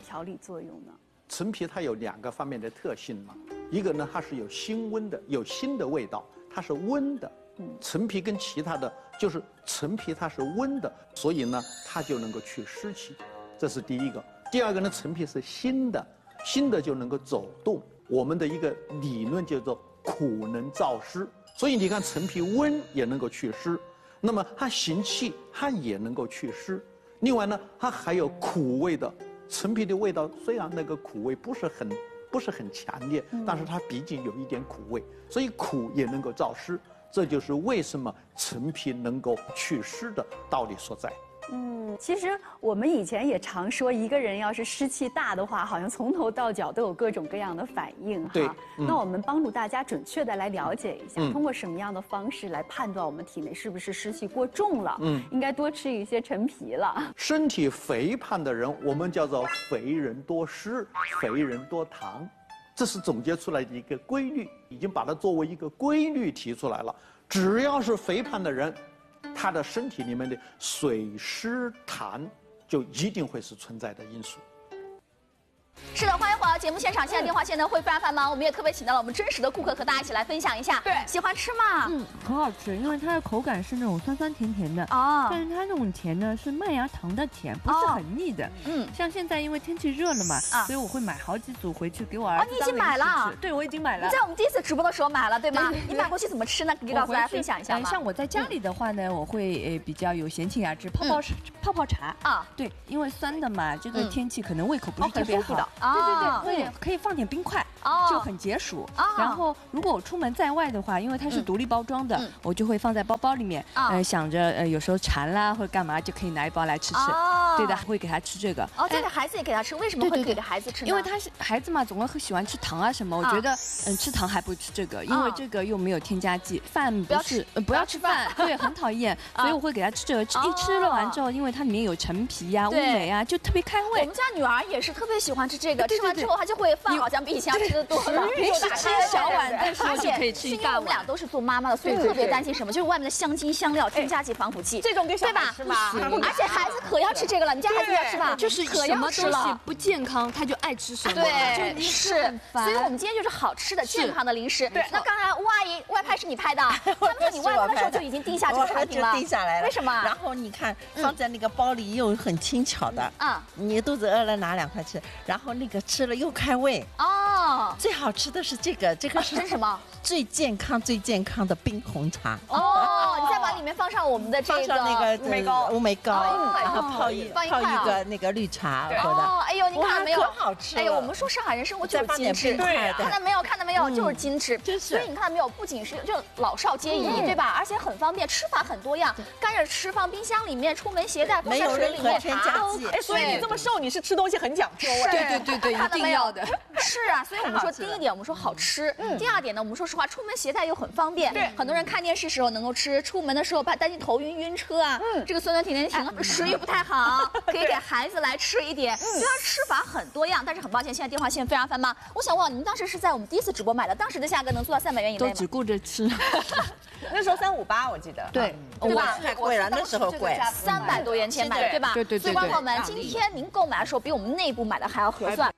调理作用呢？ 陈皮它有2个方面的特性嘛，一个呢它是有辛温的，有辛的味道，它是温的。陈皮跟其他的就是陈皮它是温的，所以呢它就能够去湿气，这是第一个。第二个呢，陈皮是辛的，辛的就能够走动。我们的一个理论叫做苦能燥湿，所以你看陈皮温也能够祛湿，那么它行气它也能够祛湿。另外呢，它还有苦味的。陈皮的味道虽然那个苦味不是很强烈，但是它毕竟有一点苦味，所以苦也能够燥湿。这就是为什么陈皮能够祛湿的道理所在。 其实我们以前也常说，一个人要是湿气大的话，好像从头到脚都有各种各样的反应哈。 对， 那我们帮助大家准确的来了解一下，通过什么样的方式来判断我们体内是不是湿气过重了？应该多吃一些陈皮了。 身体肥胖的人，我们叫做肥人多湿，肥人多糖，这是总结出来的一个规律，已经把它作为一个规律提出来了。只要是肥胖的人，他的身体里面的水湿痰就一定会是存在的因素。 是的，欢迎回到节目现场。现在电话线呢会非常繁忙，我们也特别请到了我们真实的顾客和大家一起来分享一下。对，喜欢吃吗？ 很好吃，因为它的口感是那种酸酸甜甜的啊，但是它那种甜呢是麦芽糖的甜，不是很腻的。像现在因为天气热了嘛，所以我会买好几组回去给我儿子。 你已经买了？ 对，我已经买了。 你在我们第一次直播的时候买了，对吗？你买过去怎么吃呢？可以告诉大家分享一下吗？ 像我在家里的话呢，我会比较有闲情雅致，泡泡茶啊。对，因为酸的嘛，这个天气可能胃口不是特别好的。对，可以放点冰块，就很解暑。然后如果我出门在外的话，因为它是独立包装的，我就会放在包包里面。想着有时候馋啦或者干嘛，就可以拿一包来吃吃。对的，会给他吃这个。 这个孩子也给他吃，为什么会给孩子吃呢？ 因为他是孩子嘛，总会喜欢吃糖啊什么。我觉得吃糖还不吃这个，因为这个又没有添加剂。饭不要吃饭，对，很讨厌。所以我会给他吃这个。一吃了完之后，因为它里面有陈皮呀、乌梅啊，就特别开胃。 我们家女儿也是特别喜欢吃这个，吃完之后她就会饭好像比以前吃的多了。 平时吃小碗的时候就可以吃一大碗。 我们俩都是做妈妈的，所以特别担心什么，就是外面的香精、香料、添加剂、防腐剂， 这种给小孩吃吧。 而且孩子可要吃这个了，你家孩子要吃吧？ 就是什么东西不健康，他就爱吃什么。 对，是。所以我们今天就是好吃的、健康的零食。对。那刚才吴阿姨外拍是你拍的，他们说你外拍的时候就已经滴下这个产品了， 滴下来了。 为什么？ 然后你看放在那个包里又很轻巧的，你肚子饿了拿2块吃，然后那个吃了又开胃。最好吃的是这个是什么？ 最健康的冰红茶。 你再把里面放上我们的这个乌梅膏，然后泡一个那个绿茶喝的。 哎呦，你看到没有？ 可好吃了。 哎呦，我们说上海人生活就是精致，看到没有？看到没有？就是精致。所以你看到没有？不仅是就老少皆宜，对吧？而且很方便，吃法很多样，干着吃，放冰箱里面，出门携带，放在水里面， 添加剂。 所以你这么瘦，你是吃东西很讲究啊。 对，一定要的。 是啊，所以我们说第一点，我们说好吃。第二点呢，我们说实话，出门携带又很方便。对，很多人看电视时候能够吃，出门的时候怕担心头晕车啊。这个酸酸甜甜挺，食欲不太好，可以给孩子来吃一点。虽然吃法很多样，但是很抱歉，现在电话线非常繁忙。我想问，你们当时是在我们第一次直播买的，当时的价格能做到300元以内吗？ 都只顾着吃。 那时候358我记得。 对吧？太贵了，那时候贵 ，300多元钱买的，对吧？ 对。 所以，朋友们，今天您购买的时候比我们内部买的还要合算。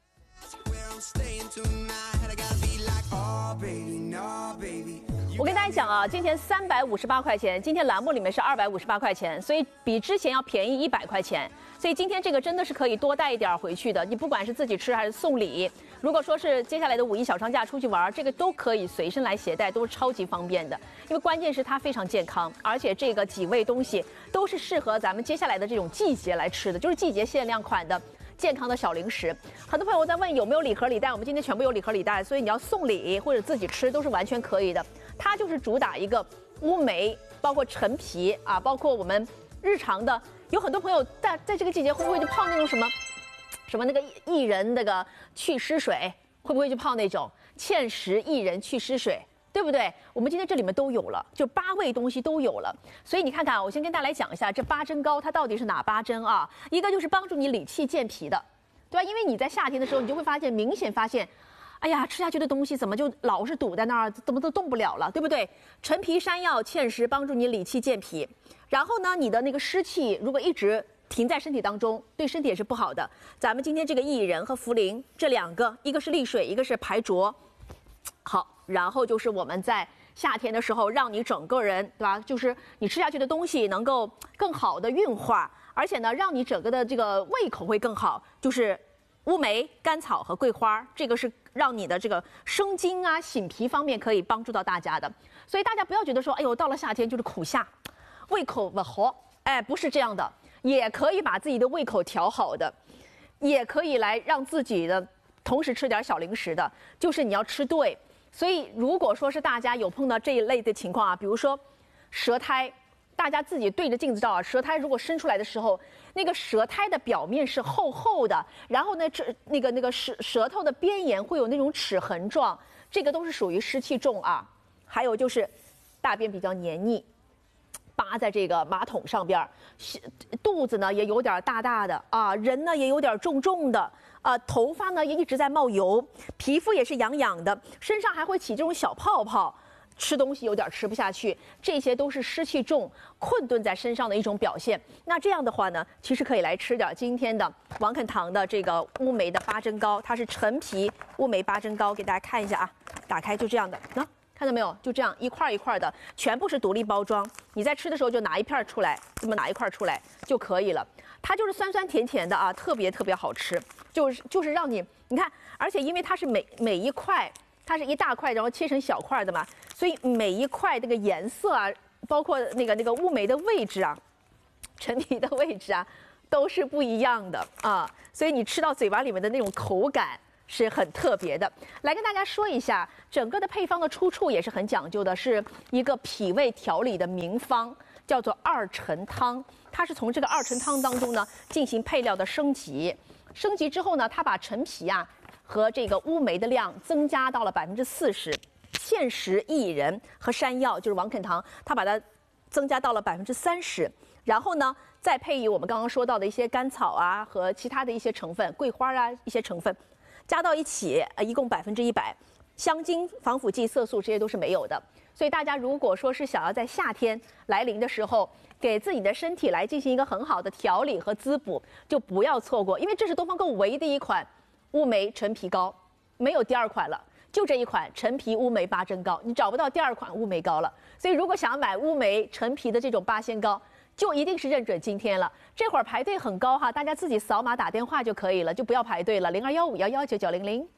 我跟大家讲啊，今天358块钱，今天栏目里面是258块钱，所以比之前要便宜100块钱。所以今天这个真的是可以多带一点回去的，你不管是自己吃还是送礼。如果说是接下来的5一小长假出去玩，这个都可以随身来携带，都是超级方便的。因为关键是它非常健康，而且这个几味东西都是适合咱们接下来的这种季节来吃的，就是季节限量款的。健康的小零食，很多朋友在问有没有礼盒礼袋，我们今天全部有礼盒礼袋，所以你要送礼或者自己吃都是完全可以的。它就是主打一个乌梅，包括陈皮啊，包括我们日常的，有很多朋友在这个季节会不会就泡那种什么那个薏仁那个祛湿水，会不会就泡那种芡实薏仁祛湿水？对不对？我们今天这里面都有了，就8味东西都有了。所以你看看，我先跟大家来讲一下这8珍膏它到底是哪8珍啊？一个就是帮助你理气健脾的，对吧？因为你在夏天的时候，你就会明显发现，哎呀，吃下去的东西怎么就老是堵在那儿，怎么都动不了了，对不对？陈皮、山药、芡实帮助你理气健脾。然后呢，你的那个湿气如果一直停在身体当中，对身体也是不好的。咱们今天这个薏仁和茯苓这2个，一个是利水，一个是排浊。好，然后就是我们在夏天的时候，让你整个人，对吧？就是你吃下去的东西能够更好的运化，而且呢，让你整个的这个胃口会更好。就是乌梅、甘草和桂花，这个是让你的这个生津啊、醒脾方面可以帮助到大家的。所以大家不要觉得说，哎呦，到了夏天就是苦夏，胃口不好。哎，不是这样的，也可以把自己的胃口调好的，也可以来让自己的同时吃点小零食的，就是你要吃对。所以如果说是大家有碰到这一类的情况啊，比如说舌苔，大家自己对着镜子照啊，舌苔如果伸出来的时候，那个舌苔的表面是厚厚的，然后呢，那个舌头的边沿会有那种齿痕状，这个都是属于湿气重啊。还有就是大便比较黏腻。扒在这个马桶上边，肚子呢也有点大大的啊，人呢也有点重重的啊，头发呢也一直在冒油，皮肤也是痒痒的，身上还会起这种小泡泡，吃东西有点吃不下去，这些都是湿气重、困顿在身上的一种表现。那这样的话呢，其实可以来吃点今天的王肯堂的这个乌梅的八珍糕，它是陈皮乌梅八珍糕，给大家看一下啊，打开就这样的啊。看到没有？就这样一块一块的，全部是独立包装。你在吃的时候就拿一片出来，这么拿一块出来就可以了。它就是酸酸甜甜的啊，特别特别好吃。就是让你看，而且因为它是每一块，它是一大块，然后切成小块的嘛，所以每一块这个颜色啊，包括那个乌梅的位置啊，陈皮的位置啊，都是不一样的啊。所以你吃到嘴巴里面的那种口感是很特别的。来跟大家说一下，整个的配方的出处也是很讲究的，是一个脾胃调理的名方，叫做二陈汤。它是从这个二陈汤当中呢进行配料的升级，升级之后呢，它把陈皮啊和这个乌梅的量增加到了40%，芡实、薏仁和山药就是王肯堂，它把它增加到了30%，然后呢再配以我们刚刚说到的一些甘草啊和其他的一些成分，桂花啊一些成分。加到一起，一共100%，香精、防腐剂、色素这些都是没有的。所以大家如果说是想要在夏天来临的时候，给自己的身体来进行一个很好的调理和滋补，就不要错过，因为这是东方购物唯一的一款乌梅陈皮糕，没有第2款了，就这一款陈皮乌梅八珍糕，你找不到第2款乌梅糕了。所以如果想要买乌梅陈皮的这种八仙糕，就一定是认准今天了。这会儿排队很高哈，大家自己扫码打电话就可以了，就不要排队了。0215119900。